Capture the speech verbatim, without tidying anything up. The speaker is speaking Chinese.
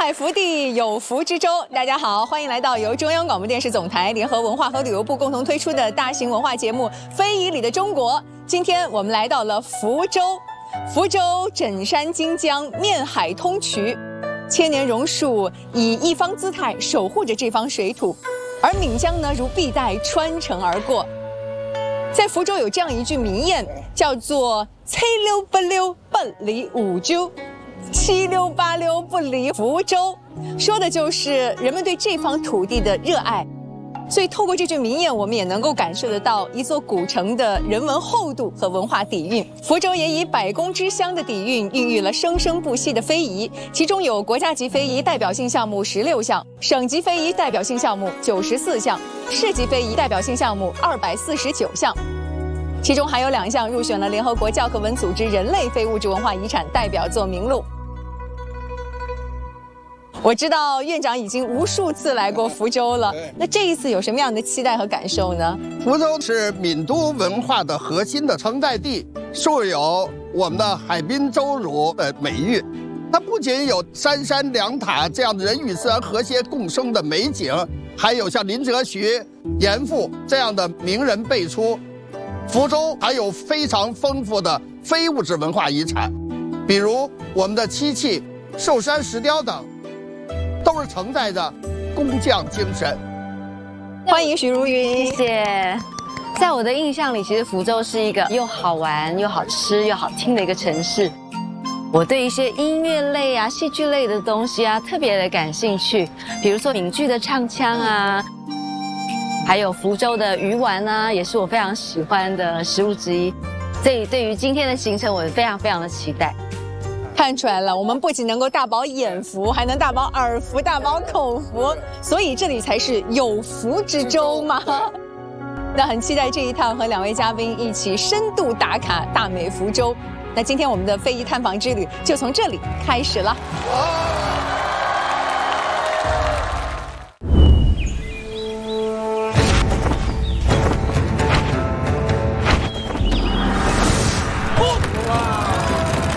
在福地有福之州，大家好，欢迎来到由中央广播电视总台联合文化和旅游部共同推出的大型文化节目《非遗里的中国》。今天我们来到了福州，福州枕山金江，面海通衢，千年榕树以一方姿态守护着这方水土，而岷江呢如碧带穿城而过。在福州有这样一句名谚，叫做“七溜八溜不离五洲”。七溜八溜不离福州，说的就是人们对这方土地的热爱。所以透过这句名谚，我们也能够感受得到一座古城的人文厚度和文化底蕴。福州也以百工之乡的底蕴，孕育了生生不息的非遗，其中有国家级非遗代表性项目十六项，省级非遗代表性项目九十四项，市级非遗代表性项目二百四十九项。其中还有两项入选了联合国教科文组织人类非物质文化遗产代表作名录。我知道院长已经无数次来过福州了，那这一次有什么样的期待和感受呢？ 福州是闽都文化的核心的承载地，素有我们的海滨州乳的美誉。它不仅有三山两塔这样的人与自然和谐共生的美景，还有像林则徐、严复这样的名人辈出。福州还有非常丰富的非物质文化遗产，比如我们的漆器、寿山石雕等，都是承载着工匠精神。 欢迎许茹芸， 谢谢。在我的印象里，其实福州是一个又好玩又好吃又好听的一个城市。我对一些音乐类啊、戏剧类的东西啊特别的感兴趣，比如说闽剧的唱腔啊，还有福州的鱼丸啊，也是我非常喜欢的食物之一。所以对于今天的行程，我非常非常的期待。 看出来了，我们不仅能够大饱眼福，还能大饱耳福、大饱口福，所以这里才是有福之州嘛。那很期待这一趟和两位嘉宾一起深度打卡大美福州。那今天我们的非遗探访之旅就从这里开始了。